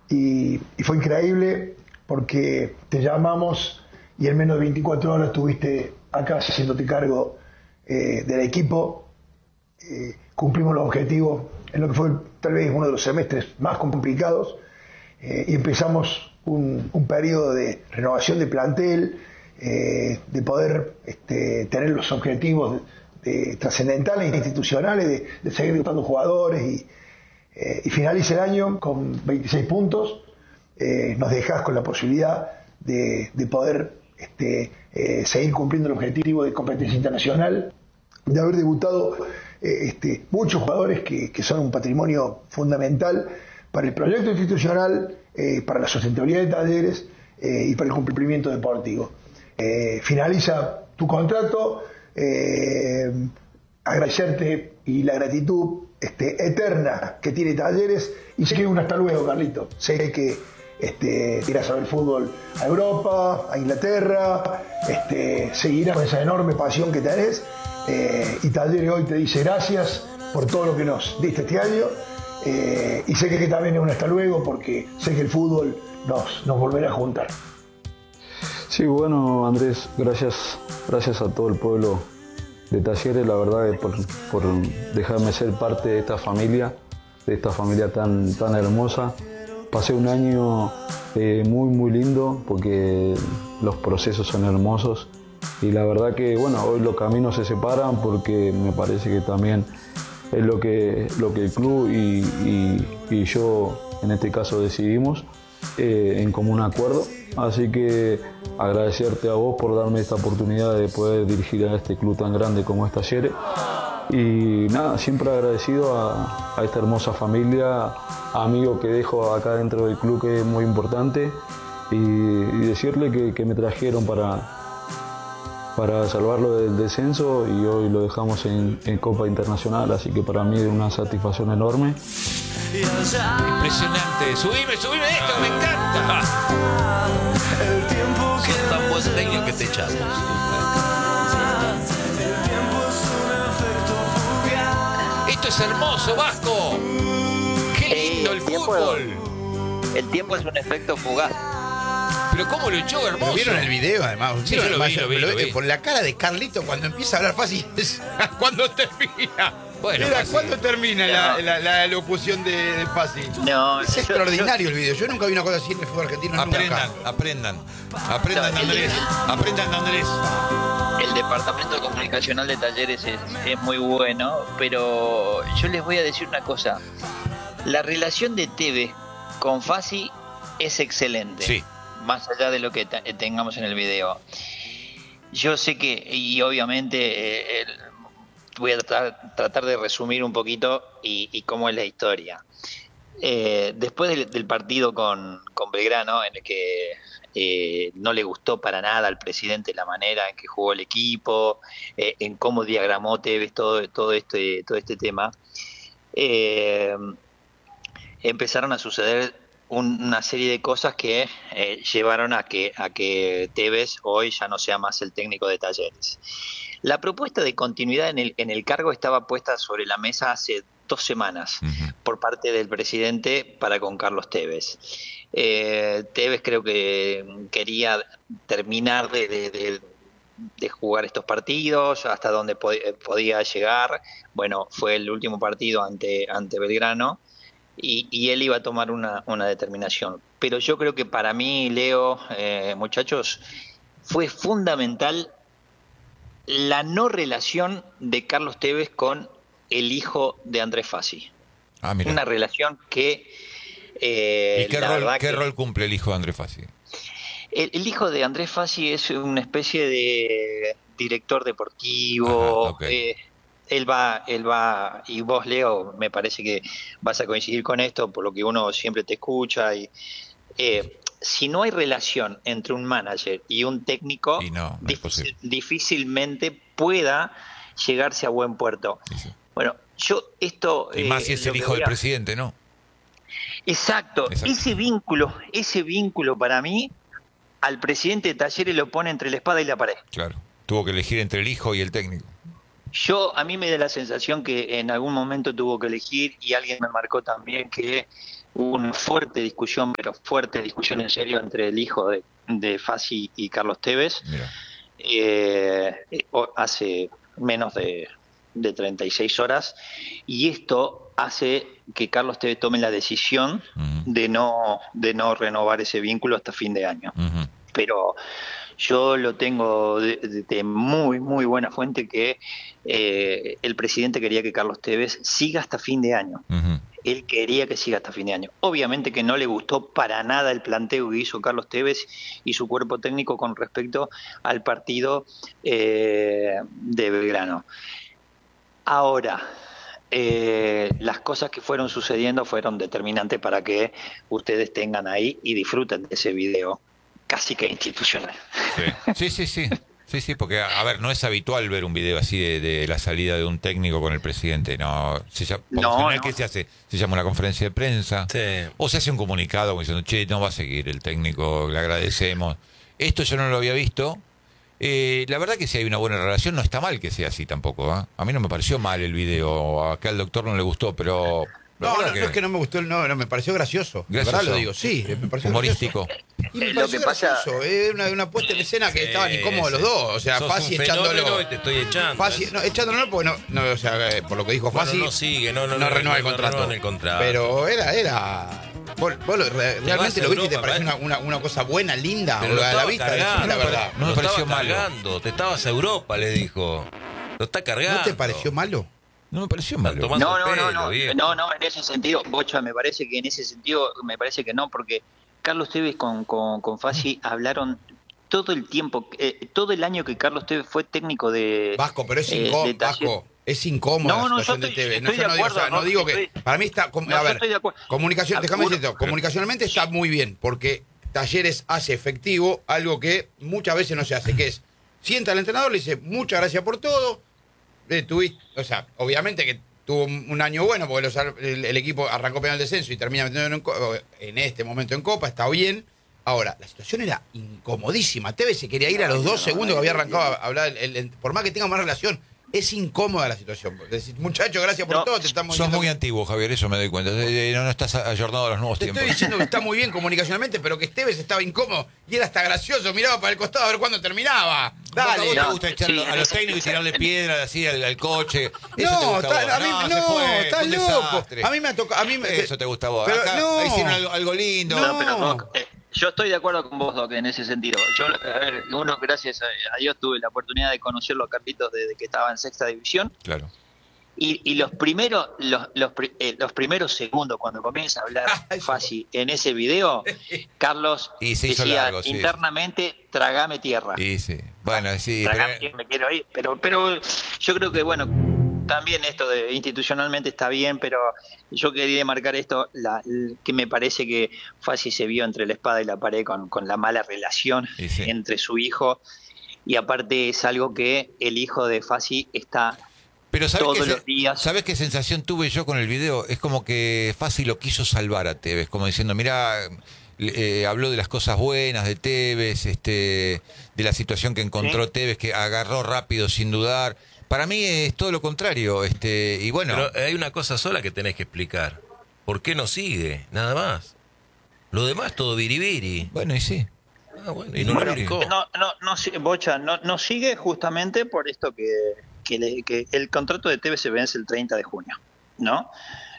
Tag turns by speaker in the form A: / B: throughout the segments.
A: y fue increíble porque te llamamos y en menos de 24 horas estuviste acá haciéndote cargo del equipo. Cumplimos los objetivos en lo que fue tal vez uno de los semestres más complicados, y empezamos un periodo de renovación de plantel, de poder tener los objetivos trascendentales e institucionales de seguir debutando jugadores y finaliza el año con 26 puntos. Nos dejás con la posibilidad de poder seguir cumpliendo el objetivo de competencia internacional, de haber debutado muchos jugadores que son un patrimonio fundamental para el proyecto institucional, para la sustentabilidad de Talleres y para el cumplimiento deportivo. Finaliza tu contrato, agradecerte y la gratitud eterna que tiene Talleres, y sé que un hasta luego, Carlito. Sé que irás a ver fútbol a Europa, a Inglaterra, seguirás con esa enorme pasión que tenés, y Talleres hoy te dice gracias por todo lo que nos diste este año, y sé que también es un hasta luego porque sé que el fútbol nos volverá a juntar.
B: Sí, bueno, Andrés, gracias a todo el pueblo de Talleres, la verdad, por dejarme ser parte de esta familia tan hermosa. Pasé un año muy lindo porque los procesos son hermosos, y la verdad que bueno, hoy los caminos se separan porque me parece que también es lo que el club y yo en este caso decidimos en común acuerdo. Así que agradecerte a vos por darme esta oportunidad de poder dirigir a este club tan grande como es Talleres. Y nada, siempre agradecido a esta hermosa familia, amigos que dejo acá dentro del club, que es muy importante, y decirle que me trajeron para salvarlo del descenso, y hoy lo dejamos en Copa Internacional, así que para mí es una satisfacción enorme.
C: Impresionante. Subime esto, me encanta. Sos tan buen técnico que te echamos. Esto es hermoso, Vasco. Qué lindo el fútbol.
D: El tiempo es un efecto fugaz.
C: Pero cómo lo echó, hermoso.
E: ¿Vieron el video además?
C: Sí, yo lo vi.
E: Por la cara de Carlito cuando empieza a hablar fácil, cuando termina.
C: Bueno,
E: mira, ¿cuándo termina la locución de Fácil?
D: No,
E: es extraordinario el video. Yo nunca vi una cosa así en el fútbol argentino.
C: Aprendan de Andrés.
D: El departamento comunicacional de Talleres es muy bueno, pero yo les voy a decir una cosa. La relación de Tevez con Fassi es excelente.
C: Sí.
D: Más allá de lo que tengamos en el video. Yo sé que, y obviamente voy a tratar de resumir un poquito y cómo es la historia. Después del partido con Belgrano, en el que no le gustó para nada al presidente la manera en que jugó el equipo, en cómo diagramó Tevez todo este tema, empezaron a suceder una serie de cosas que llevaron a que Tevez hoy ya no sea más el técnico de Talleres. La propuesta de continuidad en el cargo estaba puesta sobre la mesa hace 2 semanas por parte del presidente para con Carlos Tevez. Tevez creo que quería terminar de jugar estos partidos hasta donde podía llegar. Bueno, fue el último partido ante Belgrano. Y él iba a tomar una determinación. Pero yo creo que para mí, Leo, muchachos, fue fundamental la no relación de Carlos Tevez con el hijo de Andrés Fassi.
C: Mira.
D: Una relación que...
C: ¿Y qué rol cumple el hijo de Andrés Fassi?
D: El hijo de Andrés Fassi es una especie de director deportivo.
C: Okay.
D: Él va, y vos, Leo, me parece que vas a coincidir con esto, por lo que uno siempre te escucha. Y si no hay relación entre un manager y un técnico, difícilmente pueda llegarse a buen puerto. Sí. Bueno, yo esto...
C: Y más si es el hijo del presidente, ¿no?
D: Exacto. Ese vínculo para mí, al presidente de Talleres lo pone entre la espada y la pared.
C: Claro, tuvo que elegir entre el hijo y el técnico.
D: A mí me da la sensación que en algún momento tuvo que elegir, y alguien me marcó también que hubo una fuerte discusión, pero fuerte discusión en serio entre el hijo de Fassi y Carlos Tevez.
E: Mira.
D: Hace menos de 36 horas, y esto hace que Carlos Tevez tome la decisión de no renovar ese vínculo hasta fin de año. Pero yo lo tengo de muy, muy buena fuente que el presidente quería que Carlos Tevez siga hasta fin de año. Él quería que siga hasta fin de año. Obviamente que no le gustó para nada el planteo que hizo Carlos Tevez y su cuerpo técnico con respecto al partido de Belgrano. Ahora, las cosas que fueron sucediendo fueron determinantes para que ustedes tengan ahí y disfruten de ese video casi que institucional.
E: Sí, porque, a ver, no es habitual ver un video así de la salida de un técnico con el presidente. No, ¿qué se hace? Se llama una conferencia de prensa, o se hace un comunicado como diciendo, che, no va a seguir el técnico, le agradecemos. Esto yo no lo había visto. La verdad que si hay una buena relación, no está mal que sea así tampoco. A mí no me pareció mal el video, acá al doctor no le gustó, pero...
F: No es que no me gustó, no, me pareció gracioso. La verdad lo digo, sí, me pareció
E: humorístico.
F: Y me pareció gracioso, es una puesta en escena que estaban incómodos los dos, o sea, Fassi echándolo.
G: Te estoy echando.
F: Fassi, echándolo porque no, o sea, por lo que dijo Fassi,
G: no sigue, no
F: renueva el contrato. Pero era vos realmente lo viste y te pareció una cosa buena, linda,
G: pero
F: a la vista, la verdad.
G: No me pareció malo. Te estabas a Europa, le dijo. Lo está cargando.
F: ¿No te pareció malo?
E: No me pareció malo.
D: No, en ese sentido, Bocha, me parece que no, porque Carlos Tevez con Fassi hablaron todo el tiempo, todo el año que Carlos Tevez fue técnico de
F: Vasco, pero es incómodo, Vasco. Es incómoda la situación de Tevez. No digo que... Para mí está... A ver, comunicación, déjame decirte, comunicacionalmente está muy bien, porque Talleres hace efectivo algo que muchas veces no se hace, que es, sienta al entrenador, le dice, muchas gracias por todo, o sea, obviamente que tuvo un año bueno, porque el equipo arrancó pegando el descenso y termina metiendo en este momento en Copa, está bien. Ahora, la situación era incomodísima. Tevez se quería ir a los 2 segundos que había arrancado a hablar, por más que tenga más relación. Es incómoda la situación. Decir, muchachos, gracias por todo. Te estamos
E: Sos muy antiguo, Javier, eso me doy cuenta. No estás ayornado a los nuevos tiempos.
F: Te estoy diciendo que está muy bien comunicacionalmente, pero que Tevez estaba incómodo y era hasta gracioso. Miraba para el costado a ver cuándo terminaba.
E: Dale. ¿A vos te gusta echar a los técnicos y tirarle piedras así al coche?
F: No, estás loco. A mí me ha tocado.
E: Eso te gusta a vos. Acá hicieron algo lindo.
D: Yo estoy de acuerdo con vos, Doc, en ese sentido. Uno, gracias a Dios, tuve la oportunidad de conocerlo a Carlitos desde que estaba en sexta división.
E: Claro.
D: Y los primeros segundos, cuando comienza a hablar Fassi en ese video, Carlos decía internamente, tragame tierra.
E: Sí. Bueno, sí.
D: Tragame tierra, me quiero ir. Pero yo creo que, bueno, también esto de institucionalmente está bien, pero yo quería marcar esto, que me parece que Fassi se vio entre la espada y la pared con la mala relación entre su hijo, y aparte es algo que el hijo de Fassi está...
E: Pero
D: todos los días.
E: ¿Sabes qué sensación tuve yo con el video? Es como que Fassi lo quiso salvar a Tevez, como diciendo, mirá, habló de las cosas buenas de Tevez, de la situación que encontró Tevez, que agarró rápido sin dudar. Para mí es todo lo contrario, y bueno...
G: Pero hay una cosa sola que tenés que explicar. ¿Por qué no sigue? Nada más. Lo demás todo biribiri.
E: Bueno, y sí.
G: Y no lo explicó.
D: Bocha, no sigue justamente por esto que el contrato de Tevez se vence el 30 de junio, ¿no?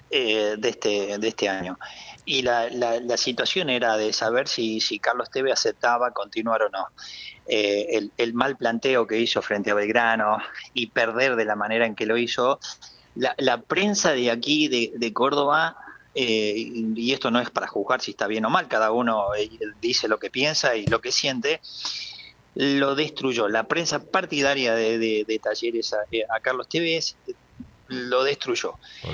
D: De este año. Y la situación era de saber si Carlos Tevez aceptaba continuar o no. El mal planteo que hizo frente a Belgrano y perder de la manera en que lo hizo, la prensa de aquí, de Córdoba, y esto no es para juzgar si está bien o mal, cada uno dice lo que piensa y lo que siente, lo destruyó. La prensa partidaria de Talleres a Carlos Tevez lo destruyó.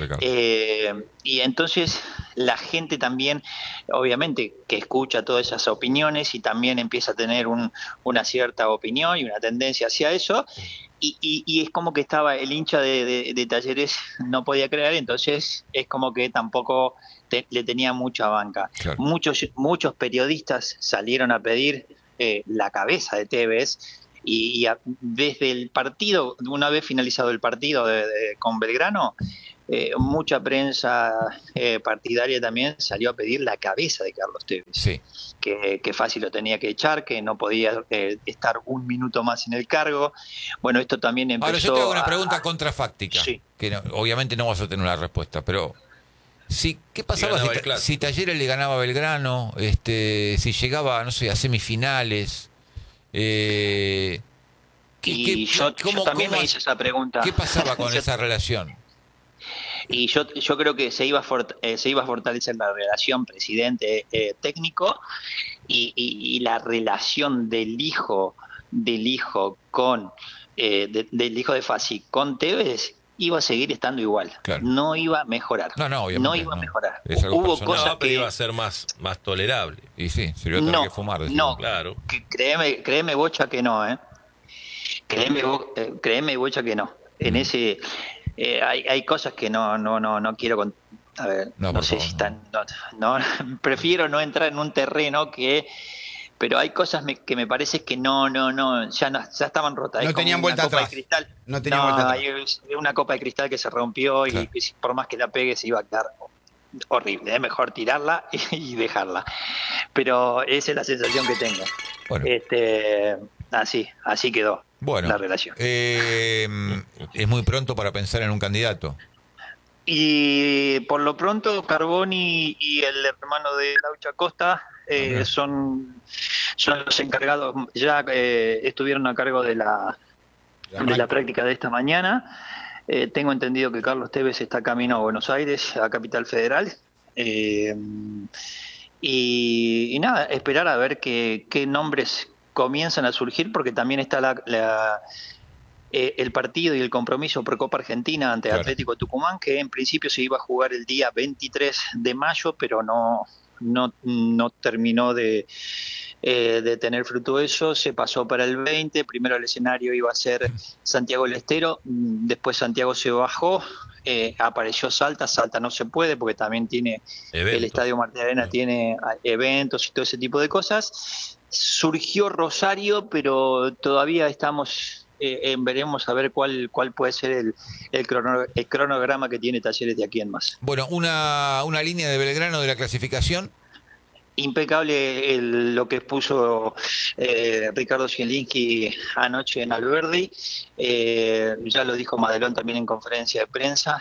D: Y entonces la gente también, obviamente, que escucha todas esas opiniones y también empieza a tener una cierta opinión y una tendencia hacia eso, y es como que estaba el hincha de Talleres, no podía creer, entonces es como que tampoco le tenía mucha banca.
E: Claro.
D: Muchos periodistas salieron a pedir la cabeza de Tevez, y desde el partido, una vez finalizado el partido con Belgrano, mucha prensa partidaria también salió a pedir la cabeza de Carlos Tevez.
E: Sí.
D: Que fácil lo tenía que echar, que no podía estar un minuto más en el cargo. Bueno, esto también empezó.
E: Ahora, yo te hago una pregunta contrafáctica,
D: sí.
E: que obviamente no vas a tener una respuesta, pero sí, ¿qué pasaba si Talleres le ganaba a Belgrano, si llegaba, no sé, a semifinales?
D: Yo también me hice esa pregunta.
E: ¿Qué pasaba con esa relación?
D: Y yo creo que se iba a fortalecer la relación presidente-técnico y la relación del hijo con del hijo de Fassi con Tevez iba a seguir estando igual. Claro. No iba a mejorar.
E: No
D: iba a mejorar.
E: Hubo
G: cosas que iba a ser más tolerable.
E: Y sí, se le iba a tener que fumar.
D: No,
G: claro.
D: Créeme, Bocha, que no, Créeme, Bocha, que no. En ese hay cosas que no quiero a ver, no sé si están, prefiero no entrar en un terreno pero hay cosas que me parece que ya estaban rotas.
F: No tenían vuelta atrás.
D: No tenían vuelta atrás. Hay una copa de cristal que se rompió, claro. Y por más que la pegue se iba a quedar horrible. Es mejor tirarla y dejarla. Pero esa es la sensación que tengo.
E: Bueno.
D: Así quedó.
E: Bueno,
D: la relación.
E: Es muy pronto para pensar en un candidato.
D: Y por lo pronto Carboni y el hermano de Laucha Costa son los encargados, ya estuvieron a cargo de la práctica de esta mañana. Tengo entendido que Carlos Tevez está camino a Buenos Aires, a Capital Federal. Y nada, esperar a ver qué nombres comienzan a surgir, porque también está el partido y el compromiso por Copa Argentina ante Atlético Tucumán, que en principio se iba a jugar el día 23 de mayo, pero no terminó de tener fruto eso. Se pasó para el 20, primero el escenario iba a ser Santiago del Estero, después Santiago se bajó, apareció Salta no se puede porque también tiene eventos. El Estadio Martín Arena tiene eventos y todo ese tipo de cosas. Surgió Rosario, pero todavía estamos veremos a ver cuál puede ser el cronograma que tiene Talleres de aquí en más.
E: Bueno, una línea de Belgrano de la clasificación.
D: Impecable lo que expuso Ricardo Zielinski anoche en Alberdi. Ya lo dijo Madelón también en conferencia de prensa.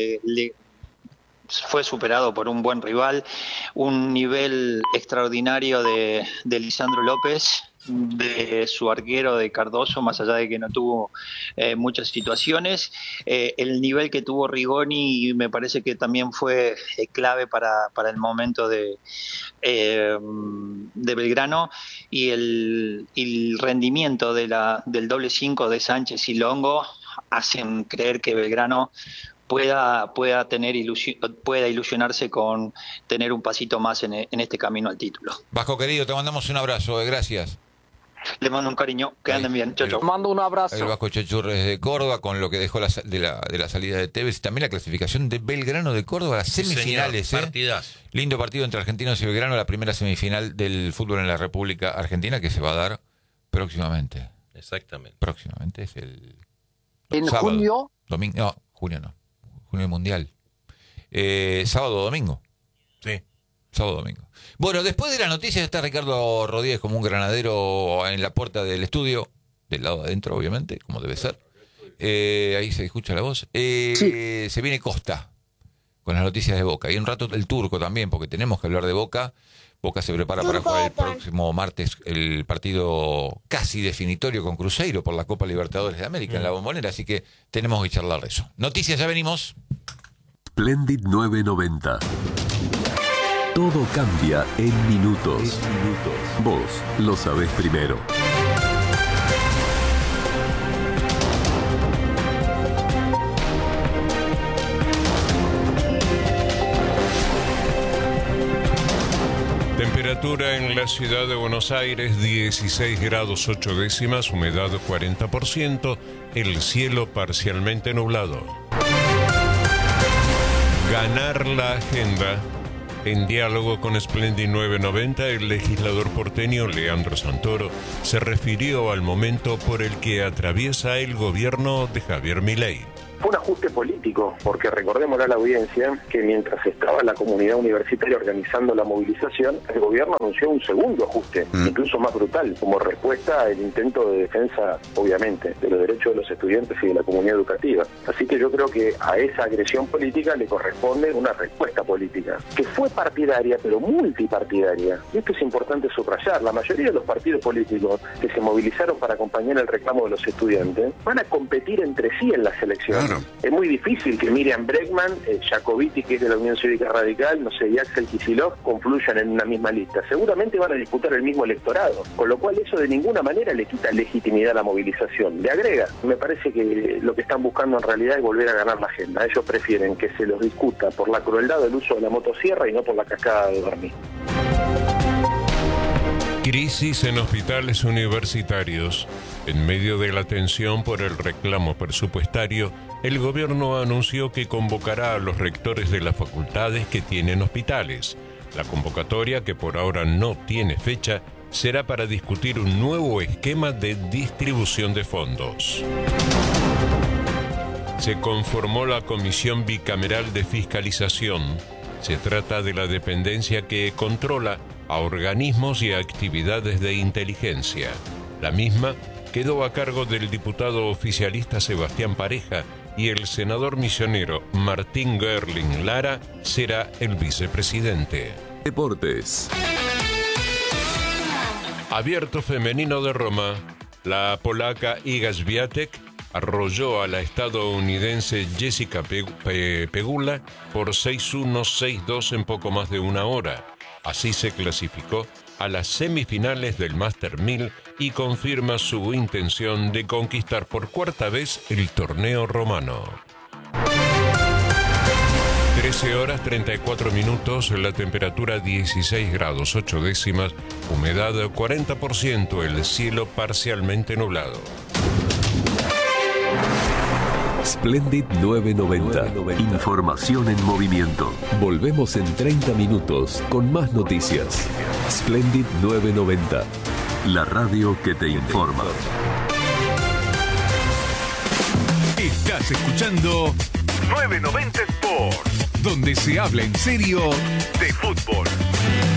D: Fue superado por un buen rival, un nivel extraordinario de Lisandro López, de su arquero de Cardoso, más allá de que no tuvo muchas situaciones. El nivel que tuvo Rigoni me parece que también fue clave para el momento de Belgrano, y el rendimiento del doble 5 de Sánchez y Longo hacen creer que Belgrano pueda ilusionarse con tener un pasito más en este camino al título.
E: Vasco querido, te mandamos un abrazo, gracias.
D: Le mando un cariño, que anden bien. Chau, chau.
H: Mando un abrazo.
E: El Vasco Chechurres de Córdoba, con lo que dejó de la salida de Tevez, y también la clasificación de Belgrano de Córdoba a las semifinales.
G: Señor, partidazo.
E: Lindo partido entre Argentinos y Belgrano, la primera semifinal del fútbol en la República Argentina, que se va a dar próximamente.
G: Exactamente.
E: Próximamente es el
H: ¿En
E: sábado,
H: junio?
E: Domingo, no, junio no. Junio mundial. Sábado o domingo.
G: Sí.
E: Sábado o domingo. Bueno, después de la noticia está Ricardo Rodríguez como un granadero en la puerta del estudio, del lado de adentro, obviamente, como debe ser. Ahí se escucha la voz.
H: Sí.
E: Se viene Costa con las noticias de Boca. Y un rato el Turco también, porque tenemos que hablar de Boca. Boca se prepara para jugar el próximo martes el partido casi definitorio con Cruzeiro por la Copa Libertadores de América en la Bombonera, así que tenemos que charlar de eso. Noticias, ya venimos.
I: Splendid 990. Todo cambia en minutos. Vos lo sabés primero.
J: Temperatura en la ciudad de Buenos Aires, 16 grados 8 décimas, humedad 40%, el cielo parcialmente nublado. Ganar la agenda. En diálogo con Splendid 990, el legislador porteño Leandro Santoro se refirió al momento por el que atraviesa el gobierno de Javier Milei.
H: Fue un ajuste político, porque recordemos a la audiencia que mientras estaba la comunidad universitaria organizando la movilización, el gobierno anunció un segundo ajuste, incluso más brutal, como respuesta al intento de defensa, obviamente, de los derechos de los estudiantes y de la comunidad educativa. Así que yo creo que a esa agresión política le corresponde una respuesta política, que fue partidaria, pero multipartidaria. Y esto es importante subrayar. La mayoría de los partidos políticos que se movilizaron para acompañar el reclamo de los estudiantes van a competir entre sí en las elecciones. Claro. Es muy difícil que Miriam Bregman, Jacobiti, que es de la Unión Cívica Radical, no sé, y Axel Kicillof confluyan en una misma lista. Seguramente van a disputar el mismo electorado, con lo cual eso de ninguna manera le quita legitimidad a la movilización, le agrega. Me parece que lo que están buscando en realidad es volver a ganar la agenda. Ellos prefieren que se los discuta por la crueldad del uso de la motosierra y no por la cascada de Dormí.
J: Crisis en hospitales universitarios. En medio de la tensión por el reclamo presupuestario, el gobierno anunció que convocará a los rectores de las facultades que tienen hospitales. La convocatoria, que por ahora no tiene fecha, será para discutir un nuevo esquema de distribución de fondos. Se conformó la Comisión Bicameral de Fiscalización. Se trata de la dependencia que controla a organismos y actividades de inteligencia. La misma quedó a cargo del diputado oficialista Sebastián Pareja y el senador misionero Martín Gerling Lara será el vicepresidente.
I: Deportes.
J: Abierto femenino de Roma. La polaca Iga Świątek arrolló a la estadounidense Jessica Pegula por 6-1, 6-2 en poco más de una hora. Así se clasificó a las semifinales del Master 1000 y confirma su intención de conquistar por cuarta vez el torneo romano. 13 horas 34 minutos, la temperatura 16 grados 8 décimas, humedad 40%, el cielo parcialmente nublado.
I: Splendid 990. Información en movimiento. Volvemos en 30 minutos con más noticias. Splendid 990. La radio que te informa.
K: Estás escuchando 990 Sport, donde se habla en serio de fútbol.